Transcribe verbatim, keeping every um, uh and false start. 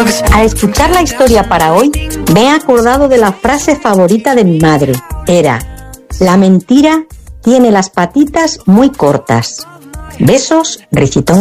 Al escuchar la historia para hoy, me he acordado de la frase favorita de mi madre. Era: la mentira tiene las patitas muy cortas. Besos, Richitón.